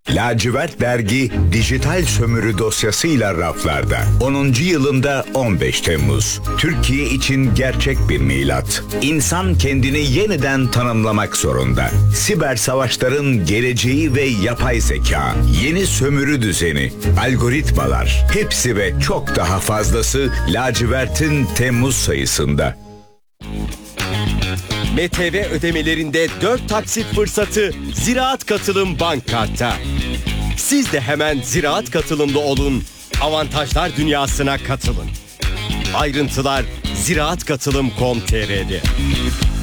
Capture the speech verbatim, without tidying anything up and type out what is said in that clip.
Lacivert Dergi dijital sömürü dosyasıyla raflarda. onuncu yılında on beş Temmuz. Türkiye için gerçek bir milat. İnsan kendini yeniden tanımlamak zorunda. Siber savaşların geleceği ve yapay zeka, yeni sömürü düzeni, algoritmalar, hepsi ve çok daha fazlası Lacivert'in Temmuz sayısında. M T V ödemelerinde dört taksit fırsatı Ziraat Katılım Bank Kart'ta. Siz de hemen Ziraat Katılım'da olun, avantajlar dünyasına katılın. Ayrıntılar ziraatkatılım nokta com nokta tr'de.